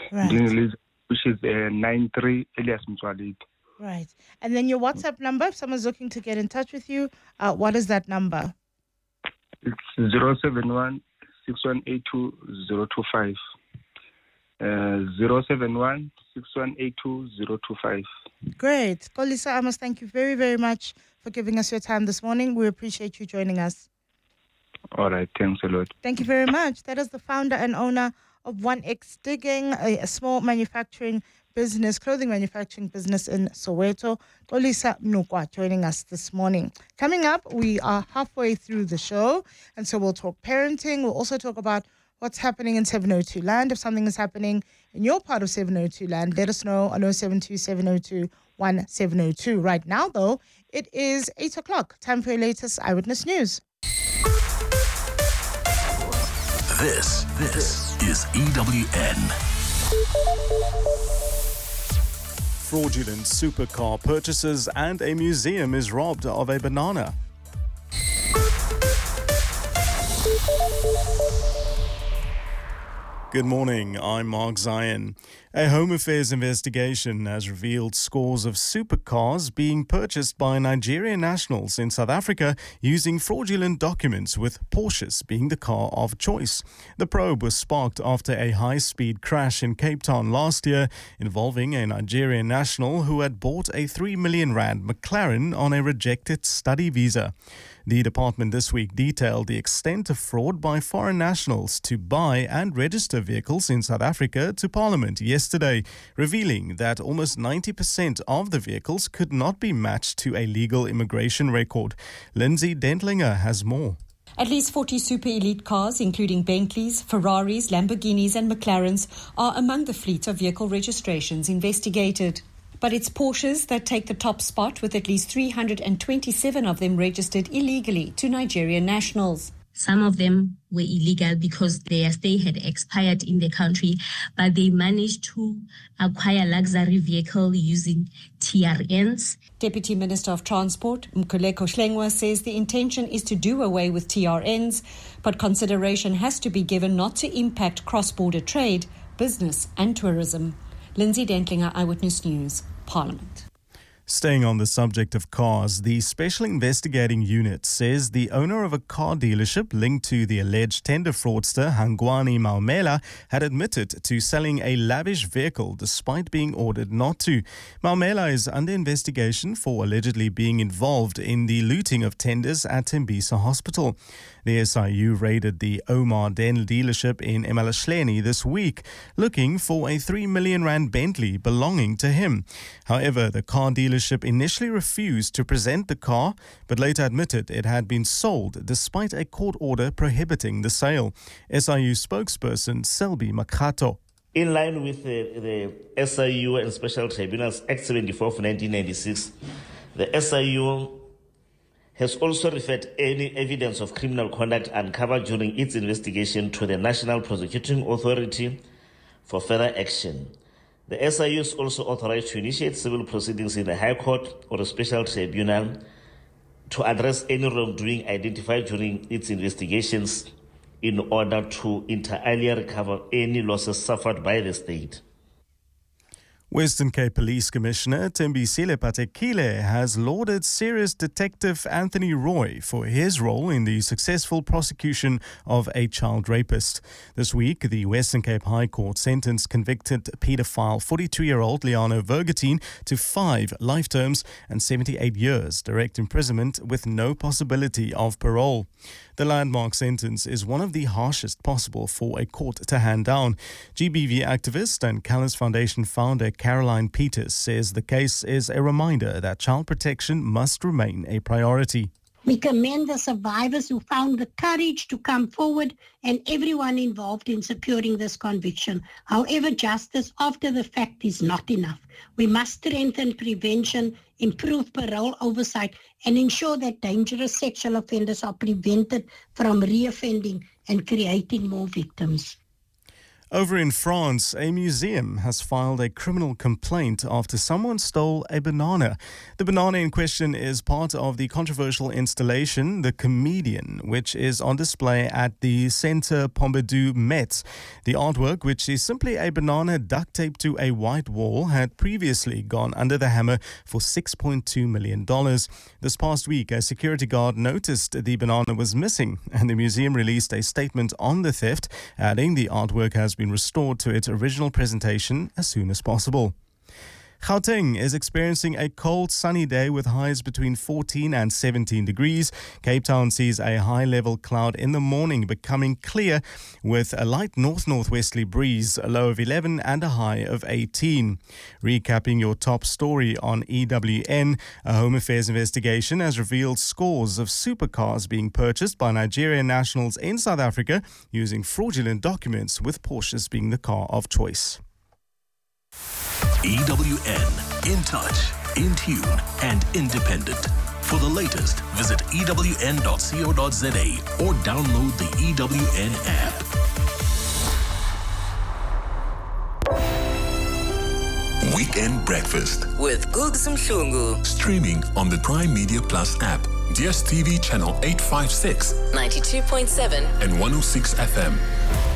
Right. Which is 93 Elias Mtswaledi. Right. And then your WhatsApp number, if someone's looking to get in touch with you, what is that number? It's 071 6182 025. 071 6182 025. Great. Xolisa, I must thank you very, very much for giving us your time this morning. We appreciate you joining us. All right. Thanks a lot. Thank you very much. That is the founder and owner of 1X Digging, a small manufacturing business, clothing manufacturing business in Soweto. Xolisa Mnukwa joining us this morning. Coming up, we are halfway through the show, and so we'll talk parenting. We'll also talk about what's happening in 702 Land. If something is happening in your part of 702 Land, let us know on 072 702 1702. Right now, though, it is 8 o'clock. Time for your latest Eyewitness News. This is EWN. Fraudulent supercar purchases and a museum is robbed of a banana. Good morning, I'm Mark Zion. A Home Affairs investigation has revealed scores of supercars being purchased by Nigerian nationals in South Africa using fraudulent documents, with Porsches being the car of choice. The probe was sparked after a high-speed crash in Cape Town last year involving a Nigerian national who had bought a R3 million McLaren on a rejected study visa. The department this week detailed the extent of fraud by foreign nationals to buy and register vehicles in South Africa to Parliament yesterday, revealing that almost 90% of the vehicles could not be matched to a legal immigration record. Lindsay Dentlinger has more. At least 40 super elite cars, including Bentleys, Ferraris, Lamborghinis and McLarens, are among the fleet of vehicle registrations investigated. But it's Porsches that take the top spot, with at least 327 of them registered illegally to Nigerian nationals. Some of them were illegal because their stay had expired in the country, but they managed to acquire luxury vehicle using TRNs. Deputy Minister of Transport, Mkhuleko Shlengwa, says the intention is to do away with TRNs, but consideration has to be given not to impact cross-border trade, business and tourism. Lindsay Dentlinger, Eyewitness News, Parliament. Staying on the subject of cars, the Special Investigating Unit says the owner of a car dealership linked to the alleged tender fraudster Hangwani Maumela had admitted to selling a lavish vehicle despite being ordered not to. Maumela is under investigation for allegedly being involved in the looting of tenders at Tembisa Hospital. The SIU raided the Omar Den dealership in Emalahleni this week, looking for a R3 million Bentley belonging to him. However, the car dealership initially refused to present the car, but later admitted it had been sold despite a court order prohibiting the sale. SIU spokesperson Selby Makhato. In line with the SIU and Special Tribunals Act 74 of 1996, the SIU has also referred any evidence of criminal conduct uncovered during its investigation to the National Prosecuting Authority for further action. The SIU is also authorized to initiate civil proceedings in the High Court or a special tribunal to address any wrongdoing identified during its investigations in order to inter alia recover any losses suffered by the state. Western Cape Police Commissioner Tembisile Patekile has lauded serious Detective Anthony Roy for his role in the successful prosecution of a child rapist. This week, the Western Cape High Court sentenced convicted paedophile 42-year-old Liano Vergatine to 5 life terms and 78 years direct imprisonment with no possibility of parole. The landmark sentence is one of the harshest possible for a court to hand down. GBV activist and Callus Foundation founder Caroline Peters says the case is a reminder that child protection must remain a priority. We commend the survivors who found the courage to come forward and everyone involved in securing this conviction. However, justice after the fact is not enough. We must strengthen prevention, improve parole oversight, and ensure that dangerous sexual offenders are prevented from reoffending and creating more victims. Over in France, a museum has filed a criminal complaint after someone stole a banana. The banana in question is part of the controversial installation, The Comedian, which is on display at the Centre Pompidou Metz. The artwork, which is simply a banana duct taped to a white wall, had previously gone under the hammer for $6.2 million. This past week, a security guard noticed the banana was missing, and the museum released a statement on the theft, adding the artwork has been restored to its original presentation as soon as possible. Gauteng is experiencing a cold, sunny day with highs between 14 and 17 degrees. Cape Town sees a high-level cloud in the morning becoming clear with a light north-northwesterly breeze, a low of 11 and a high of 18. Recapping your top story on EWN, a Home Affairs investigation has revealed scores of supercars being purchased by Nigerian nationals in South Africa using fraudulent documents, with Porsches being the car of choice. EWN, in touch, in tune, and independent. For the latest, visit ewn.co.za or download the EWN app. Weekend Breakfast with Gugs Mhlungu. Streaming on the Prime Media Plus app, DSTV channel 856, 92.7 and 106 FM.